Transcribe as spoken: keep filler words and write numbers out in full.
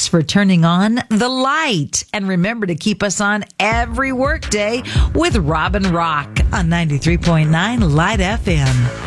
Thanks for turning on the light. And remember to keep us on every workday with Robin Rock on ninety-three point nine Light F M.